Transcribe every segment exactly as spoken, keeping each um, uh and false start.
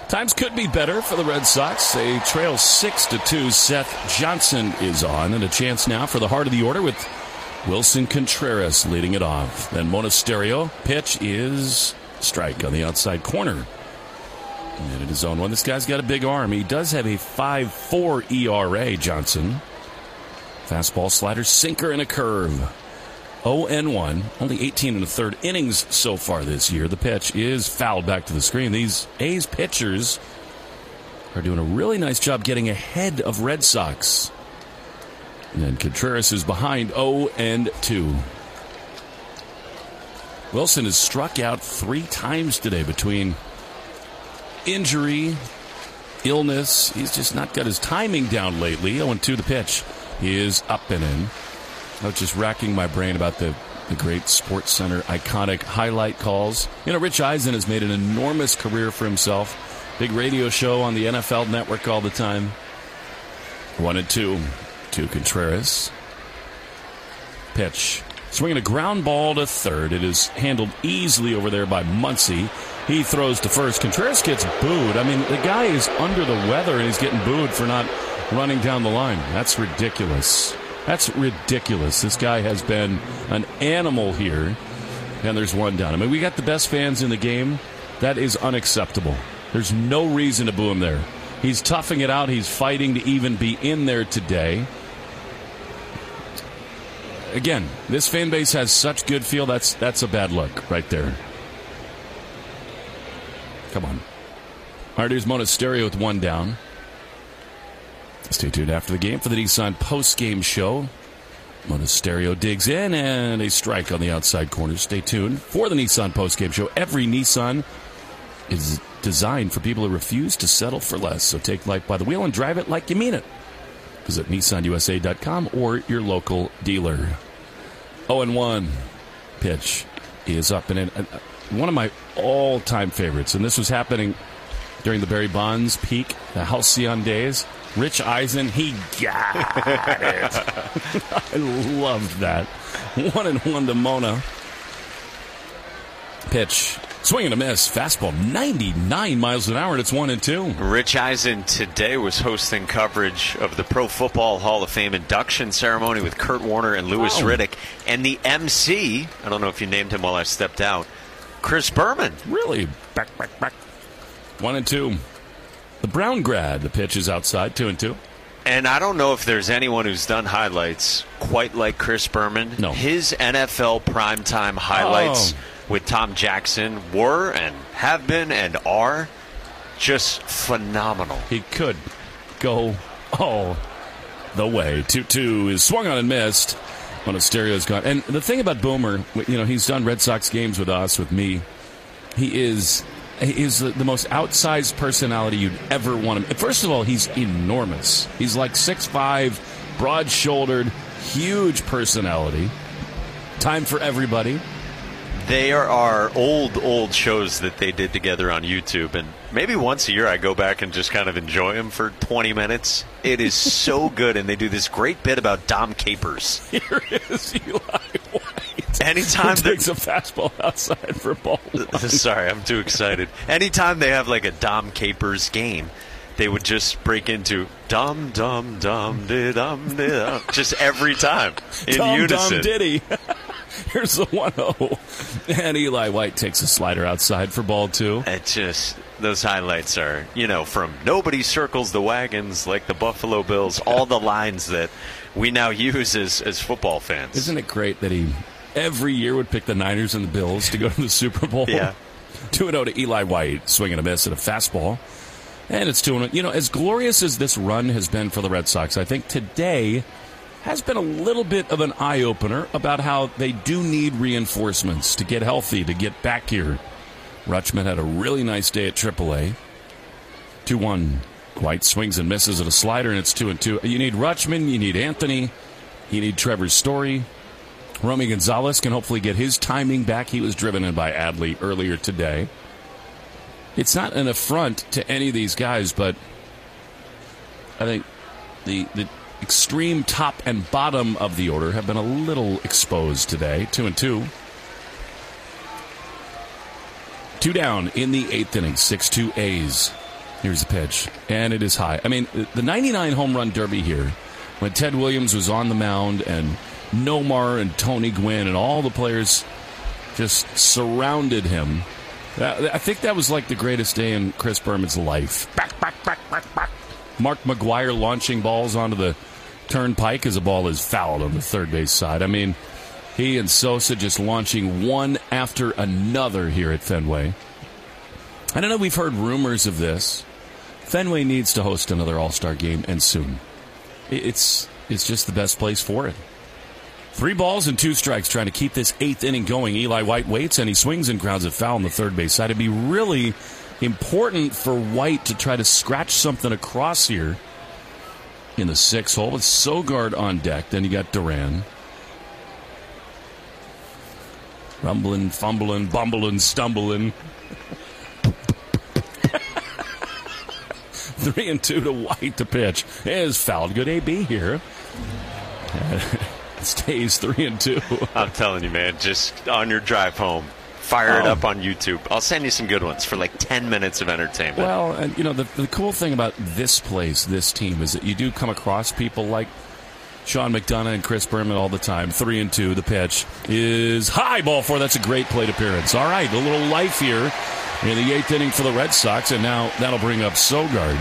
Times could be better for the Red Sox. They trail six to two. Seth Johnson is on, and a chance now for the heart of the order with Wilson Contreras leading it off. Then Monasterio. Pitch is strike on the outside corner. And it is zone one. This guy's got a big arm. He does have a five point four E R A, Johnson. Fastball, slider, sinker, and a curve. oh and one. Only eighteen and a third innings so far this year. The pitch is fouled back to the screen. These A's pitchers are doing a really nice job getting ahead of Red Sox. And then Contreras is behind oh and two. Wilson has struck out three times today between injury, illness. He's just not got his timing down lately. oh and two the pitch. He is up and in. I was just racking my brain about the, the great Sports Center iconic highlight calls. You know, Rich Eisen has made an enormous career for himself. Big radio show on the N F L Network all the time. One and two to Contreras. Pitch. Swinging a ground ball to third. It is handled easily over there by Muncy. He throws to first. Contreras gets booed. I mean, the guy is under the weather and he's getting booed for not running down the line. That's ridiculous. That's ridiculous. This guy has been an animal here. And there's one down. I mean, we got the best fans in the game. That is unacceptable. There's no reason to boo him there. He's toughing it out. He's fighting to even be in there today. Again, this fan base has such good feel. That's that's a bad look right there. Come on. All right, here's Monasterio with one down. Stay tuned after the game for the Nissan post-game show. Monasterio digs in, and a strike on the outside corner. Stay tuned for the Nissan post-game show. Every Nissan is designed for people who refuse to settle for less. So take life by the wheel and drive it like you mean it. Visit Nissan U S A dot com or your local dealer. oh and one. Pitch is up and in. One of my all-time favorites, and this was happening during the Barry Bonds peak, the Halcyon days. Rich Eisen, he got it. I loved that. One and one to Mona. Pitch. Swing and a miss. Fastball ninety-nine miles an hour, and it's one and two. Rich Eisen today was hosting coverage of the Pro Football Hall of Fame induction ceremony with Kurt Warner and Louis oh. Riddick. And the M C, I don't know if you named him while I stepped out, Chris Berman. Really? Back, back, back. One and two. The Brown grad. The pitch is outside, two and two. And I don't know if there's anyone who's done highlights quite like Chris Berman. No. His N F L primetime highlights oh. with Tom Jackson were and have been and are just phenomenal. He could go all the way. two two is swung on and missed. Monasterio's gone. And the thing about Boomer, you know, he's done Red Sox games with us, with me. He is... He is the most outsized personality you'd ever want him. First of all, he's enormous. He's like six five, broad-shouldered, huge personality. Time for everybody. They are our old, old shows that they did together on YouTube. And maybe once a year I go back and just kind of enjoy them for twenty minutes. It is so good. And they do this great bit about Dom Capers. Here is Eli White. Anytime he takes a fastball outside for a ball. Sorry, I'm too excited. Anytime they have like a Dom Capers game, they would just break into dum dum dum di dum di dum just every time in dum, unison. Dum diddy. Here's the one oh, and Eli White takes a slider outside for ball two. It just those highlights are, you know, from nobody circles the wagons like the Buffalo Bills. All the lines that we now use as as football fans. Isn't it great that he every year would pick the Niners and the Bills to go to the Super Bowl? Yeah. two and oh to Eli White, swinging a miss at a fastball. And it's two and oh. You know, as glorious as this run has been for the Red Sox, I think today has been a little bit of an eye-opener about how they do need reinforcements to get healthy, to get back here. Rutschman had a really nice day at triple A. two one. White swings and misses at a slider, and it's two and two. You need Rutschman, you need Anthony, you need Trevor Story. Romy Gonzalez can hopefully get his timing back. He was driven in by Adley earlier today. It's not an affront to any of these guys, but I think the the extreme top and bottom of the order have been a little exposed today. Two and two. Two down in the eighth inning. six two A's. Here's the pitch, and it is high. I mean, the ninety-nine home run derby here, when Ted Williams was on the mound and Nomar and Tony Gwynn and all the players just surrounded him. I think that was like the greatest day in Chris Berman's life. Back, back, back, back, back. Mark McGwire launching balls onto the turnpike as a ball is fouled on the third base side. I mean, he and Sosa just launching one after another here at Fenway. I don't know, we've heard rumors of this. Fenway needs to host another All-Star game, and soon. It's it's just the best place for it. Three balls and two strikes trying to keep this eighth inning going. Eli White waits, and he swings and grounds a foul on the third base side. It'd be really important for White to try to scratch something across here in the sixth hole with Sogard on deck. Then you got Duran. Rumbling, fumbling, bumbling, stumbling. Three and two to White to pitch. It is fouled. Good A B here. It stays three and two. I'm telling you, man, just on your drive home, fire oh. it up on YouTube. I'll send you some good ones for like ten minutes of entertainment. Well, and you know, the, the cool thing about this place, this team, is that you do come across people like Sean McDonough and Chris Berman all the time. Three and two. The pitch is high, ball four. That's a great plate appearance. All right, a little life here in the eighth inning for the Red Sox, and now that'll bring up Sogard.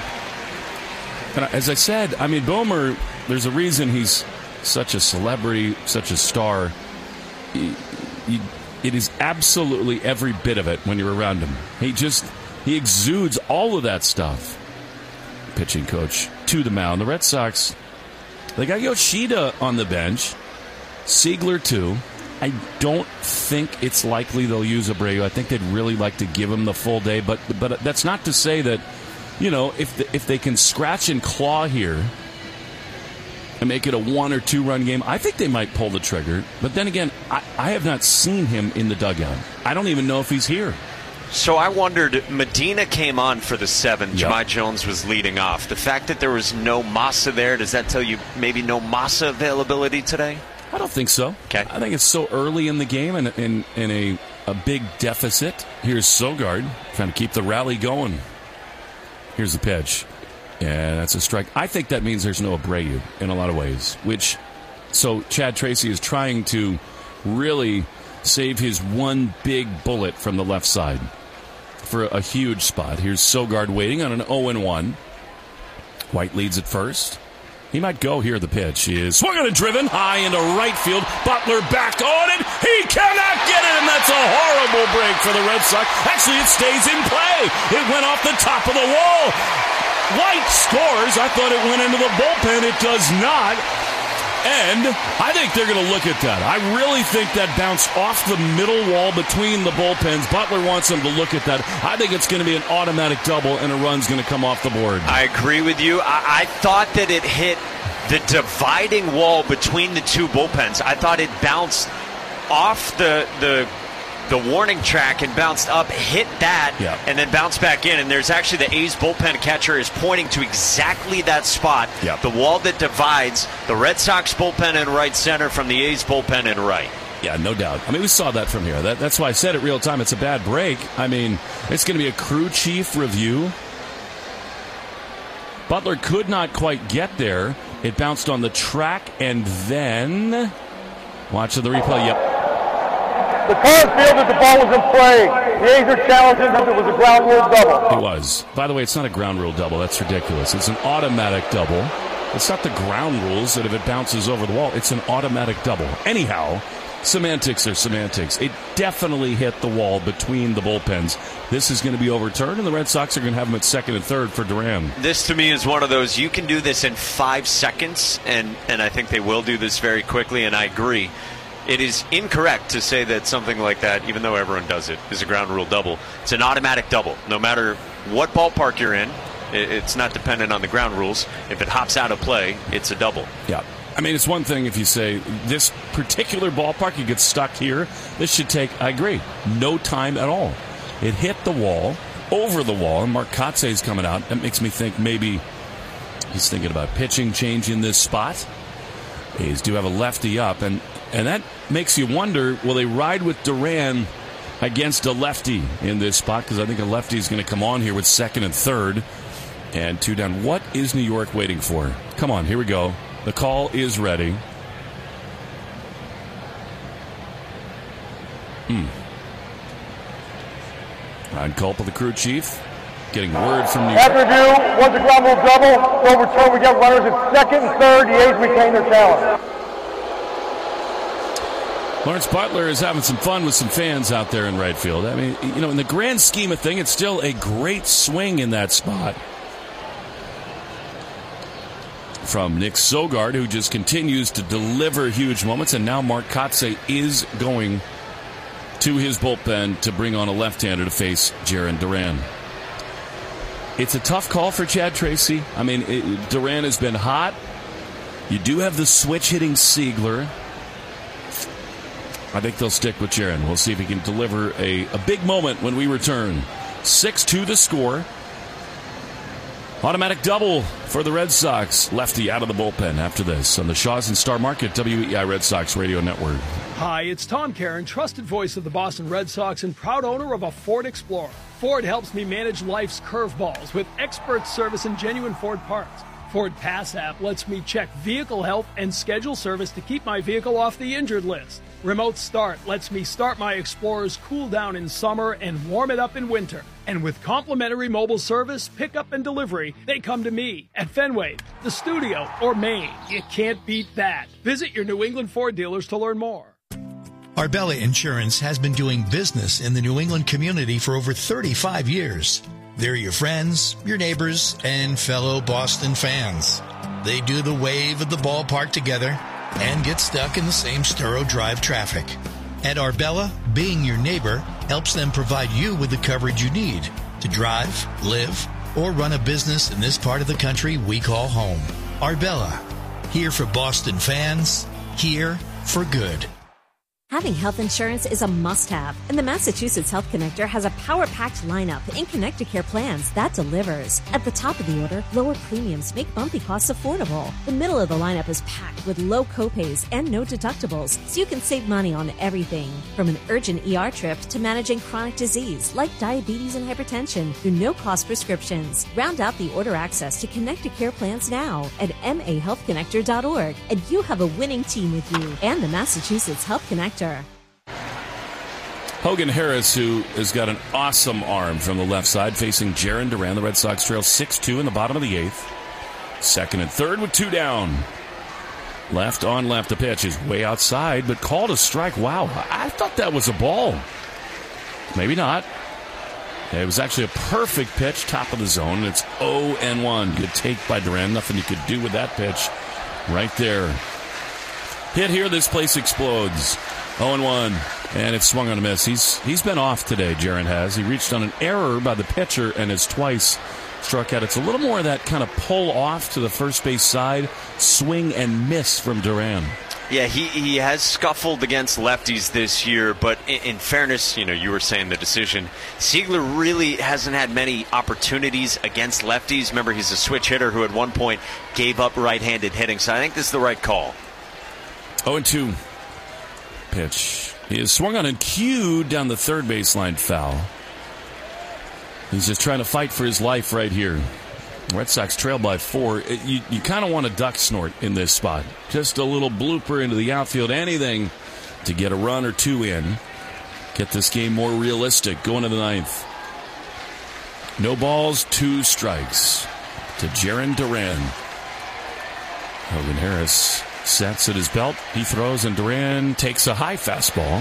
And as I said, I mean, Boomer, there's a reason he's such a celebrity, such a star. He, he, it is absolutely every bit of it when you're around him. He just, he exudes all of that stuff. Pitching coach to the mound. The Red Sox, they got Yoshida on the bench. Siegler, too. I don't think it's likely they'll use Abreu. I think they'd really like to give him the full day, but but that's not to say that, you know, if the, if they can scratch and claw here and make it a one or two run game, I think they might pull the trigger. But then again, I, I have not seen him in the dugout. I don't even know if he's here. So I wondered, Medina came on for the seventh. Yep. Jahmai Jones was leading off. The fact that there was no Massa there, does that tell you maybe no Massa availability today? I don't think so. Okay. I think it's so early in the game and in, in, in a, a big deficit. Here's Sogard trying to keep the rally going. Here's the pitch. Yeah, that's a strike. I think that means there's no Abreu in a lot of ways, which, so Chad Tracy is trying to really save his one big bullet from the left side for a huge spot. Here's Sogard waiting on an oh and one. White leads at first. He might go here. The pitch is swung and driven high into right field. Butler back on it. He cannot get it, and that's a horrible break for the Red Sox. Actually, it stays in play. It went off the top of the wall. White scores. I thought it went into the bullpen. It does not. And I think they're going to look at that. I really think that bounced off the middle wall between the bullpens. Butler wants them to look at that. I think it's going to be an automatic double, and a run's going to come off the board. I agree with you. I, I thought that it hit the dividing wall between the two bullpens. I thought it bounced off the the the warning track and bounced up, hit that, yeah. and then bounced back in. And there's actually the A's bullpen catcher is pointing to exactly that spot, yeah. the wall that divides the Red Sox bullpen in right center from the A's bullpen in right. Yeah, no doubt. I mean, we saw that from here. That, that's why I said it real time. It's a bad break. I mean, it's going to be a crew chief review. Butler could not quite get there. It bounced on the track, and then watch the replay. Yep. The Cubs feel that the ball was in play. The A's are challenging if it was a ground rule double. It was. By the way, it's not a ground rule double. That's ridiculous. It's an automatic double. It's not the ground rules that if it bounces over the wall, it's an automatic double. Anyhow, semantics are semantics. It definitely hit the wall between the bullpens. This is going to be overturned, and the Red Sox are going to have them at second and third for Duran. This, to me, is one of those, you can do this in five seconds, and, and I think they will do this very quickly, and I agree. It is incorrect to say that something like that, even though everyone does it, is a ground rule double. It's an automatic double. No matter what ballpark you're in, it's not dependent on the ground rules. If it hops out of play, it's a double. Yeah. I mean, it's one thing if you say this particular ballpark, you get stuck here. This should take, I agree, no time at all. It hit the wall, over the wall, and Mark Kotsay is coming out. That makes me think maybe he's thinking about pitching change in this spot. A's do have a lefty up, and, and that makes you wonder, will they ride with Duran against a lefty in this spot because I think a lefty is going to come on here with second and third. And two down. What is New York waiting for? Come on, here we go. The call is ready. Hmm. Ryan Culpa, the crew chief, getting word from New York. After review, was a ground rule double. Overturned. We got runners at second and third. The A's retain their challenge. Lawrence Butler is having some fun with some fans out there in right field. I mean, you know, in the grand scheme of things, it's still a great swing in that spot. From Nick Sogard, who just continues to deliver huge moments, and now Mark Kotsay is going to his bullpen to bring on a left-hander to face Jarren Duran. It's a tough call for Chad Tracy. I mean, it, Duran has been hot. You do have the switch-hitting Siegler. I think they'll stick with Jarren. We'll see if he can deliver a, a big moment when we return. six two the score. Automatic double for the Red Sox. Lefty out of the bullpen after this on the Shaw's and Star Market W E I Red Sox Radio Network. Hi, it's Tom Caron, trusted voice of the Boston Red Sox and proud owner of a Ford Explorer. Ford helps me manage life's curveballs with expert service and genuine Ford parts. Ford Pass app lets me check vehicle health and schedule service to keep my vehicle off the injured list. Remote Start lets me start my Explorer's cool down in summer and warm it up in winter. And with complimentary mobile service, pickup and delivery, they come to me at Fenway, the studio, or Maine. You can't beat that. Visit your New England Ford dealers to learn more. Arbella Insurance has been doing business in the New England community for over thirty-five years. They're your friends, your neighbors, and fellow Boston fans. They do the wave at the ballpark together and get stuck in the same Sturrow Drive traffic. At Arbella, being your neighbor helps them provide you with the coverage you need to drive, live, or run a business in this part of the country we call home. Arbella, here for Boston fans, here for good. Having health insurance is a must-have, and the Massachusetts Health Connector has a power-packed lineup in Connect-to-Care plans that delivers. At the top of the order, lower premiums make bumpy costs affordable. The middle of the lineup is packed with low copays and no deductibles, so you can save money on everything. From an urgent E R trip to managing chronic disease like diabetes and hypertension through no-cost prescriptions. Round out the order access to Connect-to-Care plans now at m a health connector dot org, and you have a winning team with you and the Massachusetts Health Connector. Hogan Harris, who has got an awesome arm from the left side, facing Jarren Duran. The Red Sox trail six two in the bottom of the eighth. Second and third with two down. Left on left. The pitch is way outside, but called a strike. Wow, I thought that was a ball. Maybe not. It was actually a perfect pitch, top of the zone. It's oh and one. Good take by Duran. Nothing you could do with that pitch right there. Hit here, this place explodes. oh and one. And it's swung on a miss. He's He's been off today, Jarren has. He reached on an error by the pitcher and has twice struck out. It's a little more of that kind of pull off to the first base side, swing and miss from Duran. Yeah, he, he has scuffled against lefties this year, but in, in fairness, you know, you were saying the decision, Siegler really hasn't had many opportunities against lefties. Remember, he's a switch hitter who at one point gave up right-handed hitting, so I think this is the right call. oh and two. Pitch. He is swung on and cued down the third baseline foul. He's just trying to fight for his life right here. Red Sox trail by four. You, you kind of want a duck snort in this spot. Just a little blooper into the outfield. Anything to get a run or two in. Get this game more realistic going to the ninth. No balls, two strikes to Jarren Duran. Hogan Harris sets at his belt. He throws, and Duran takes a high fastball.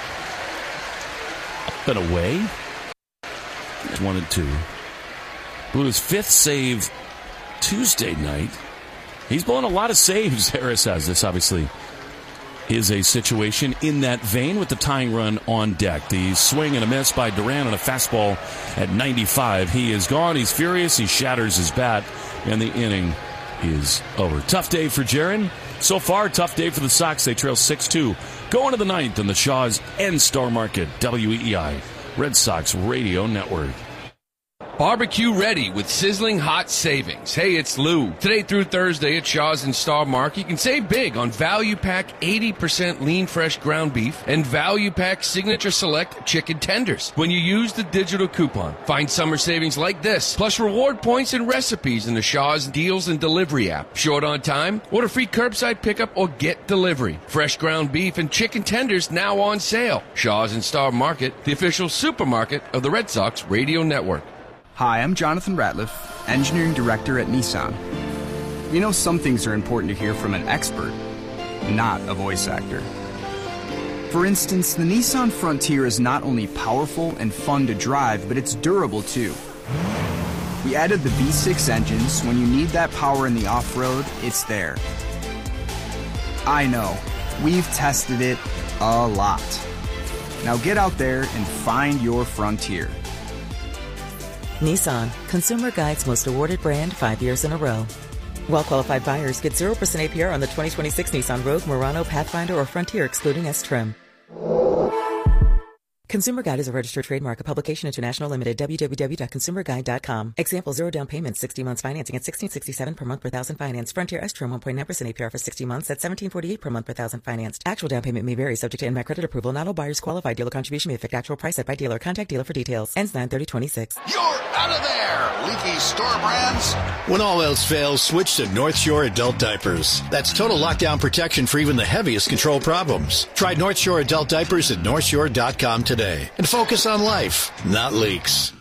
Up and away. One and two. Blew his fifth save Tuesday night. He's blown a lot of saves, Harris has. This obviously is a situation in that vein with the tying run on deck. The swing and a miss by Duran on a fastball at ninety-five. He is gone. He's furious. He shatters his bat, and the inning is over. Tough day for Jarren. So far, tough day for the Sox. They trail six two. Going to the ninth in the Shaw's and Star Market. W E I Red Sox Radio Network. Barbecue ready with sizzling hot savings. Hey, it's Lou. Today through Thursday at Shaw's and Star Mark, you can save big on Value Pack eighty percent lean fresh ground beef and Value Pack Signature Select chicken tenders when you use the digital coupon. Find summer savings like this, plus reward points and recipes in the Shaw's Deals and Delivery app. Short on time? Order free curbside pickup or get delivery. Fresh ground beef and chicken tenders now on sale. Shaw's and Star Market, the official supermarket of the Red Sox Radio Network. Hi, I'm Jonathan Ratliff, Engineering Director at Nissan. You know, some things are important to hear from an expert, not a voice actor. For instance, the Nissan Frontier is not only powerful and fun to drive, but it's durable too. We added the V six engine, so when you need that power in the off-road, it's there. I know, we've tested it a lot. Now get out there and find your Frontier. Nissan, Consumer Guide's most awarded brand five years in a row. Well-qualified buyers get zero percent A P R on the twenty twenty-six Nissan Rogue, Murano, Pathfinder, or Frontier excluding S-Trim. Consumer Guide is a registered trademark, a publication international limited, w w w dot consumer guide dot com. Example, zero down payment, sixty months financing at sixteen sixty-seven per month per thousand financed. Frontier S-Trim one point nine percent A P R for sixty months at seventeen forty-eight per month per thousand financed. Actual down payment may vary, subject to N M A C credit approval. Not all buyers qualify. Dealer contribution may affect actual price set by dealer. Contact dealer for details. Ends nine thirty twenty-six. You're out of there, leaky store brands. When all else fails, switch to North Shore Adult Diapers. That's total lockdown protection for even the heaviest control problems. Try North Shore Adult Diapers at north shore dot com today and focus on life, not leaks.